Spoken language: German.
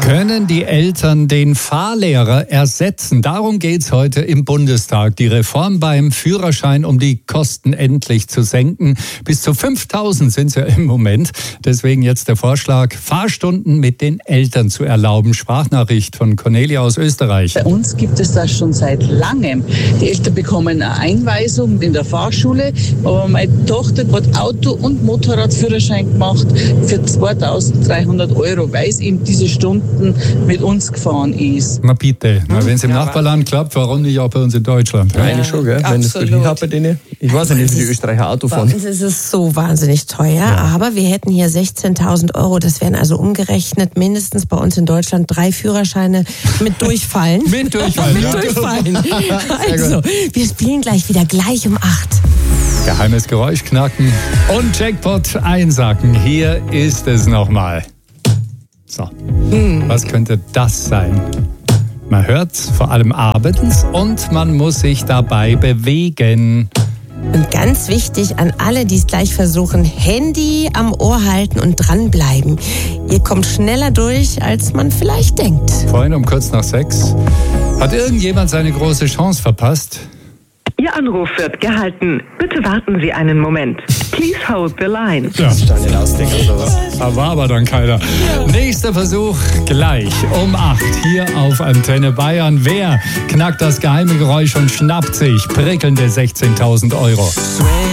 Können die Eltern den Fahrlehrer ersetzen? Darum geht's heute im Bundestag. Die Reform beim Führerschein, um die Kosten endlich zu senken. Bis zu 5.000 sind es ja im Moment. Deswegen jetzt der Vorschlag, Fahrstunden mit den Eltern zu erlauben. Sprachnachricht von Cornelia aus Österreich. Bei uns gibt es das schon seit langem. Die Eltern bekommen eine Einweisung in der Fahrschule. Aber meine Tochter hat Auto- und Motorradführerschein gemacht für 2.300 €, weil es eben diese Stunden mit uns gefahren ist. Na bitte, wenn es im Nachbarland klappt, warum nicht auch bei uns in Deutschland? Ja, eigentlich schon, gell? Wenn das gut hinhaut bei denen. Ich weiß ja nicht, wie die Österreicher Auto fahren. Bei uns ist es so wahnsinnig teuer, aber wir hätten hier 16.000 €. Das wären also umgerechnet mindestens bei uns in Deutschland 3 Führerscheine mit Durchfallen. Mit Durchfallen. Mit Durchfallen. Also, wir spielen gleich um 8. Geheimes Geräusch knacken und Jackpot einsacken. Hier ist es nochmal. So, was könnte das sein? Man hört's vor allem abends und man muss sich dabei bewegen. Und ganz wichtig an alle, die es gleich versuchen, Handy am Ohr halten und dranbleiben. Ihr kommt schneller durch, als man vielleicht denkt. Vorhin um kurz nach 6 hat irgendjemand seine große Chance verpasst. Ihr Anruf wird gehalten. Bitte warten Sie einen Moment. Please hold the line. Ja, Stadion ausdenken oder was? da war aber dann keiner. Nächster Versuch gleich um 8 hier auf Antenne Bayern. Wer knackt das geheime Geräusch und schnappt sich prickelnde 16.000 €?